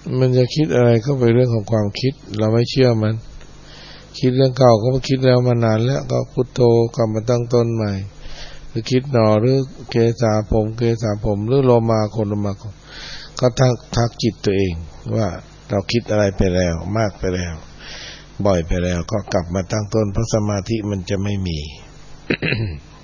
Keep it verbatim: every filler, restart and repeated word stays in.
มันจะคิดอะไรก็เป็นเรื่องของความคิดเราไม่เชื่อมันคิดเรื่องเก่าก็คิดแล้วมานานแล้วก็พุทโธกลับมาตั้งต้นใหม่หรือคิดหนอหรือเกสาผมเกสาผมหรือโลมาคนโลมาก็ทักทักจิตตัวเองว่าเราคิดอะไรไปแล้วมากไปแล้วบ่อยไปแล้วก็กลับมาตั้งต้นเพราะสมาธิมันจะไม่มี